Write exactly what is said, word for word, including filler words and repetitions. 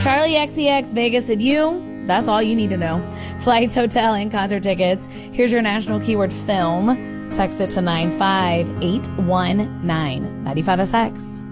Charlie X C X, Vegas, and you. That's all you need to know. Flights, hotel, and concert tickets. Here's your national keyword film. Text it to nine five eight one nine. ninety-five S X.